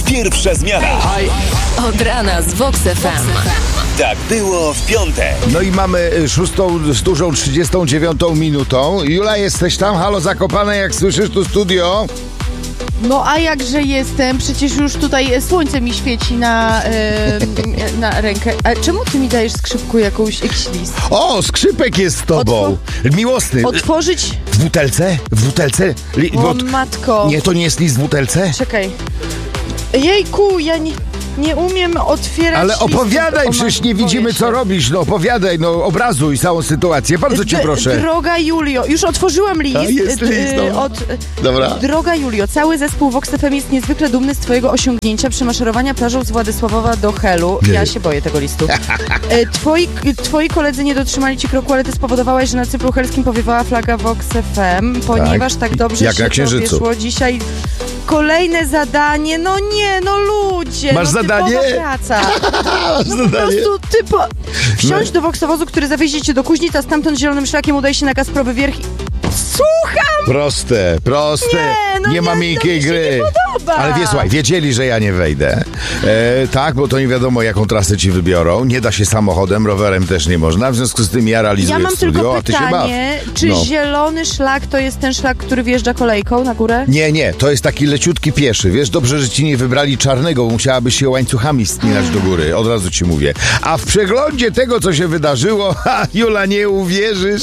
Pierwsza zmiana. Od rana z Vox FM. Tak było w piątek. No i mamy 6:39 minutą. Jula, jesteś tam? Halo, Zakopane, jak słyszysz tu studio? No a jakże jestem? Przecież już tutaj słońce mi świeci na rękę. A czemu ty mi dajesz skrzypku jakiś list? O, skrzypek jest z tobą. Miłosny. Otworzyć? W butelce? W butelce? O matko. Nie, to nie jest list w butelce? Czekaj. Jejku, ja nie umiem otwierać Ale opowiadaj, listów. przecież nie widzimy, co robisz. No opowiadaj, no obrazuj całą sytuację. Bardzo cię proszę. Droga Julio, już otworzyłem list. Jest list, no. Dobra. Droga Julio, cały zespół Vox FM jest niezwykle dumny z twojego osiągnięcia przemaszerowania plażą z Władysławowa do Helu. Ja się boję tego listu. Twoi koledzy nie dotrzymali ci kroku, ale ty spowodowałeś, że na Cypru helskim powiewała flaga Vox FM, ponieważ tak dobrze Jak na się Księżycu. to wyszło dzisiaj. Kolejne zadanie, no nie, no ludzie. Masz no, zadanie? Praca. Masz Po zadanie? prostu wsiąść do Voxowozu, który zawiezie cię do Kuźnic, a stamtąd zielonym szlakiem udaje się na Kasprowy Wierch i... Słucham! Proste. Nie ma miękkiej to mi się gry. nie podoba. Ale słuchaj, wiedzieli, że ja nie wejdę. Tak, bo to nie wiadomo, jaką trasę ci wybiorą. Nie da się samochodem, rowerem też nie można. W związku z tym ja realizuję Ja mam w studio, tylko a ty się baw. pytanie, czy zielony szlak to jest ten szlak, który wjeżdża kolejką na górę? Nie, to jest taki leciutki pieszy. Wiesz, dobrze, że ci nie wybrali czarnego, bo musiałabyś się łańcuchami spinać do góry. Od razu ci mówię. A w przeglądzie tego, co się wydarzyło, Jula, nie uwierzysz.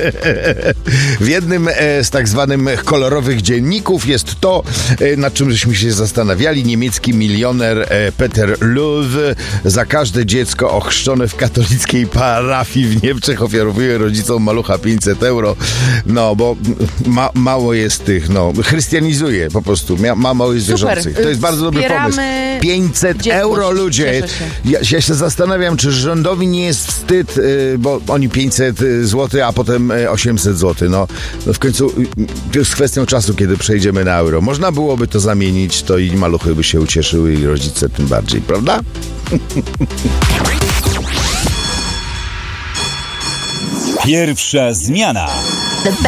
W jednym z tak zwanych kolorowych dzienników jest to, nad czym żeśmy się zastanawiali. Niemiecki milioner Peter Löw za każde dziecko ochrzczone w katolickiej parafii w Niemczech ofiarowuje rodzicom malucha 500 euro. No, bo mało jest tych, chrystianizuje po prostu. Mało jest wierzących. To jest bardzo dobry pomysł. 500 euro, ludzie. Ja się zastanawiam, czy rządowi nie jest wstyd, bo oni 500 zł, a potem 800 zł. No w końcu to jest kwestią czasu, kiedy przejdziemy na euro. Można byłoby to zamienić, to i maluchy by się ucieszyły i rodzice tym bardziej, prawda? Pierwsza zmiana.